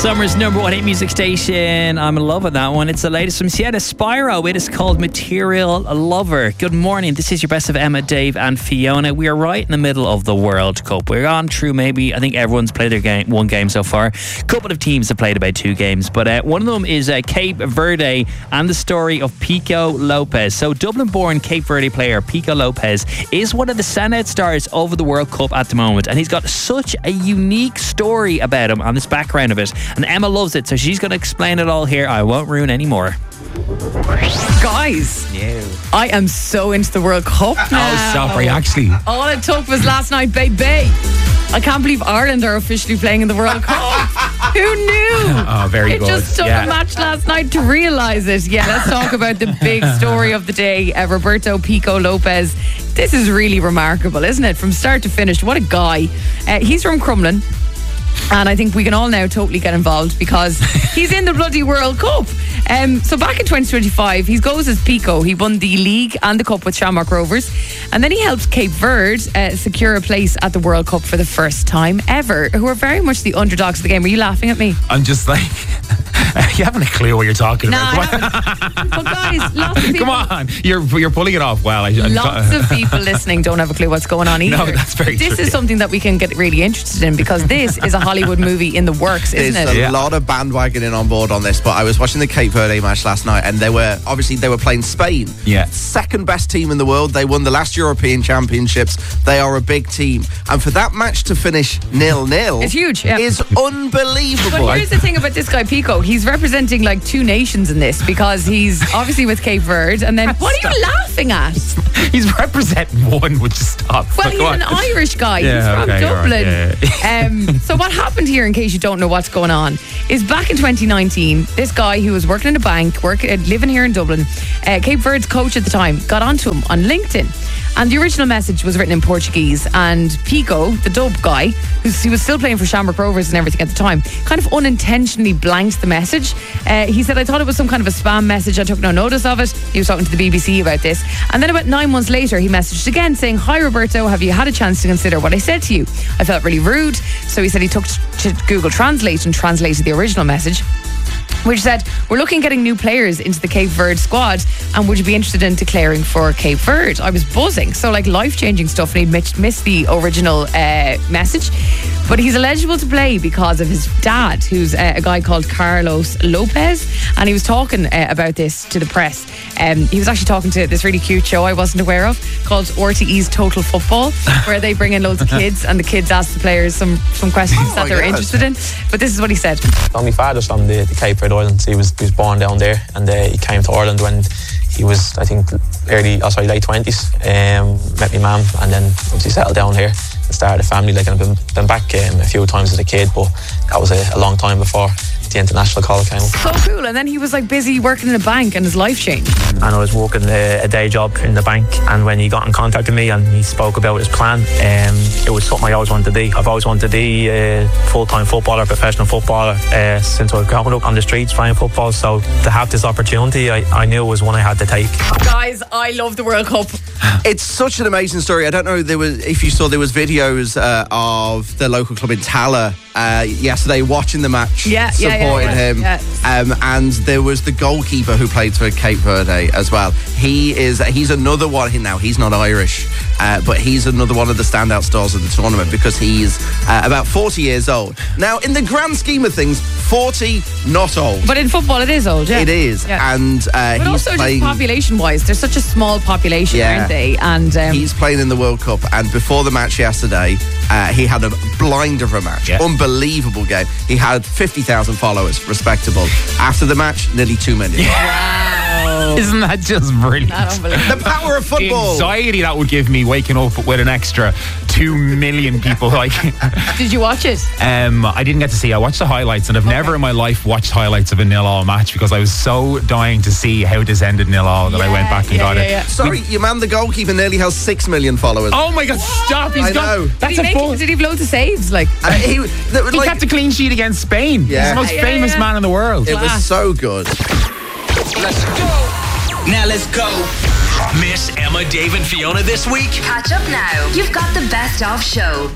Summer's number one hit music station. I'm in love with that one. It's the latest from Sienna Spyro. It is called Material Lover. Good morning. This is your best of Emma, Dave and Fiona. We are right in the middle of the World Cup. We're on through maybe, I think everyone's played their one game so far. A couple of teams have played about 2 games, but one of them is Cape Verde and the story of Pico Lopez. So Dublin-born Cape Verde player Pico Lopez is one of the standout stars of the World Cup at the moment, and he's got such a unique story about him and this background of it. And Emma loves it, so she's going to explain it all here. I won't ruin any more. Guys, I am so into the World Cup now. Oh, stop. Are you actually? All it took was last night, baby. I can't believe Ireland are officially playing in the World Cup. Who knew? Oh, very it good. It just took a match last night to realise it. Yeah, let's talk about the big story of the day. Roberto Pico Lopez. This is really remarkable, isn't it? From start to finish. What a guy. He's from Crumlin. And I think we can all now totally get involved because he's in the bloody World Cup. So back in 2025, he goes as Pico. He won the league and the cup with Shamrock Rovers. And then he helped Cape Verde secure a place at the World Cup for the first time ever, who are very much the underdogs of the game. Are you laughing at me? I'm just like... You haven't a clue what you're talking about. But guys, lots of people... Come on, you're pulling it off well. Lots of people listening don't have a clue what's going on either. No, that's very true. This is something that we can get really interested in because this is a Hollywood movie in the works, isn't it? There's a lot of bandwagoning on board on this, but I was watching the Cape Verde match last night and they were playing Spain. Yeah. Second best team in the world. They won the last European Championships. They are a big team. And for that match to finish 0-0 it's huge, yeah. is unbelievable. But here's the thing about this guy, Pico. He's representing like 2 nations in this because he's obviously with Cape Verde and then what are you laughing at? He's representing one, would you stop? Well, he's an Irish guy. Yeah, he's from okay, Dublin. right, So what happened here, in case you don't know what's going on, is back in 2019, this guy who was working in a bank, living here in Dublin, Cape Verde's coach at the time, got onto him on LinkedIn. And the original message was written in Portuguese. And Pico, the dub guy, he was still playing for Shamrock Rovers and everything at the time, kind of unintentionally blanked the message. He said, I thought it was some kind of a spam message. I took no notice of it. He was talking to the BBC about this. And then about 9 months later, he messaged again saying, hi, Roberto, have you had a chance to consider what I said to you? I felt really rude. So he said he took to Google Translate and translated the original message, which said, we're looking at getting new players into the Cape Verde squad and would you be interested in declaring for Cape Verde? I was buzzing. So like life-changing stuff, and he'd missed the original message. But he's eligible to play because of his dad, who's a guy called Carlos Lopez. And he was talking about this to the press. He was actually talking to this really cute show I wasn't aware of called RTE's Total Football, where they bring in loads of kids and the kids ask the players some questions that they're interested in. But this is what he said. My father's from the Cape Verde Islands. He was born down there and he came to Ireland when he was, I think, late 20s. Met my mum and then obviously settled down here and started a family. Like, and I've been back a few times as a kid, but that was a long time before the international call came up. So cool. And then he was like busy working in a bank and his life changed. And I was working a day job in the bank, and when he got in contact with me and he spoke about his plan, it was something I always wanted to be. I've always wanted to be a full-time footballer, professional footballer, since I was growing up on the streets playing football. So to have this opportunity, I knew it was one I had to take. Guys, I love the World Cup. It's such an amazing story. I don't know if you saw, there was videos of the local club in Tala yesterday watching the match, supporting him. Yeah. And there was the goalkeeper who played for Cape Verde as well. He's another one. Now, he's not Irish, but he's another one of the standout stars of the tournament because he's about 40 years old. Now, in the grand scheme of things, 40, not old. But in football, it is old, yeah. It is. Yeah. And but he's also playing... just population-wise, they're such a small population, aren't they? And he's playing in the World Cup, and before the match yesterday, he had a blinder of a match. Yeah. Unbelievable game. He had 50,000 followers, respectable. After the match, nearly 2 million. Wow. Isn't that just brilliant? The power of football. The anxiety that would give me waking up with an extra 2 million people. Like, did you watch it? I didn't get to see. I watched the highlights, and I've never in my life watched highlights of a 0-0 match because I was so dying to see how this ended 0-0 that I went back and got it. Sorry, your man, the goalkeeper, nearly has 6 million followers. Oh my God! Stop! He's got. Did he have loads of saves? Like he kept a clean sheet against Spain. He's the most famous man in the world. It was so good. Let's go. Now let's go. Miss Emma, Dave and Fiona this week? Catch up now. You've got the best of show.